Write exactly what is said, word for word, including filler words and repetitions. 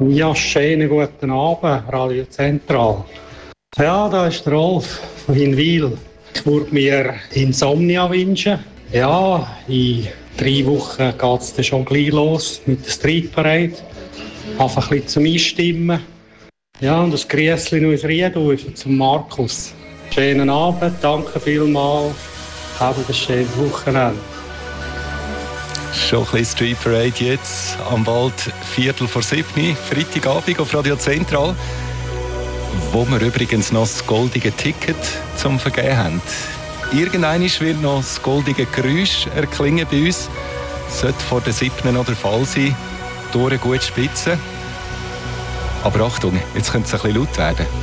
Ja, schönen guten Abend, Radio Zentral. Ja, da ist der Rolf von Hinwil. Ich würde mir Insomnia wünschen. Ja, in drei Wochen geht es dann schon gleich los mit der Street Parade. Einfach ein bisschen zum Einstimmen. Ja, und das Grüßchen aus Riedhausen zum Markus. Schönen Abend, danke vielmals. Habt ein schönes Wochenende. Schon ein bisschen Street Parade jetzt, am bald Viertel vor sieben, Freitagabend auf Radio Zentral, wo wir übrigens noch das goldige Ticket zum Vergeben haben. Irgendwann wird noch das goldige Geräusch erklingen bei uns. Sollte vor der siebten noch der Fall sein. Tore gut spitzen. Aber Achtung, jetzt könnte es ein bisschen laut werden.